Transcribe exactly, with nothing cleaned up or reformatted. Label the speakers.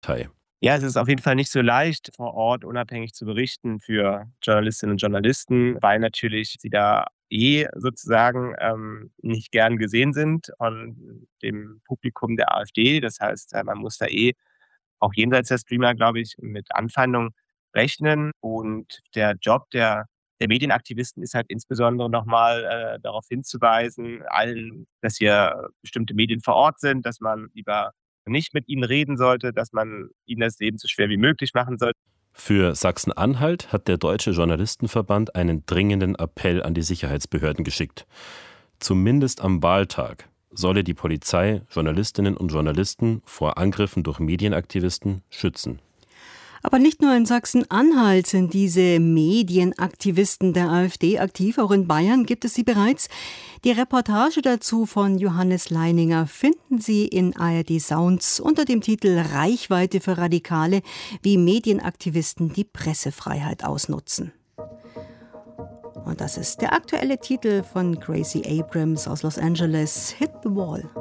Speaker 1: Ja, es ist auf jeden Fall nicht so leicht, vor Ort unabhängig zu berichten für Journalistinnen und Journalisten, weil natürlich sie da eh sozusagen ähm, nicht gern gesehen sind von dem Publikum der AfD. Das heißt, äh, man muss da eh auch jenseits der Streamer, glaube ich, mit Anfeindungen rechnen. Und der Job der der Medienaktivisten ist halt insbesondere nochmal äh, darauf hinzuweisen, allen, dass hier bestimmte Medien vor Ort sind, dass man lieber nicht mit ihnen reden sollte, dass man ihnen das Leben so schwer wie möglich machen sollte.
Speaker 2: Für Sachsen-Anhalt hat der Deutsche Journalistenverband einen dringenden Appell an die Sicherheitsbehörden geschickt. Zumindest am Wahltag solle die Polizei Journalistinnen und Journalisten vor Angriffen durch Medienaktivisten schützen.
Speaker 3: Aber nicht nur in Sachsen-Anhalt sind diese Medienaktivisten der AfD aktiv, auch in Bayern gibt es sie bereits. Die Reportage dazu von Johannes Leininger finden Sie in A R D Sounds unter dem Titel Reichweite für Radikale, wie Medienaktivisten die Pressefreiheit ausnutzen. Und das ist der aktuelle Titel von Gracie Abrams aus Los Angeles, Hit the Wall.